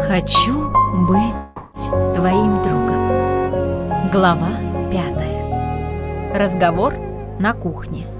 Хочу быть твоим другом. Глава 5. Разговор на кухне.